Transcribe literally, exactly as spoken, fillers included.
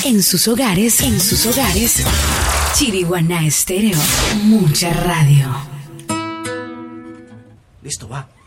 En sus hogares, en sus hogares. Chiriguaná Estéreo. Mucha radio. Listo, va.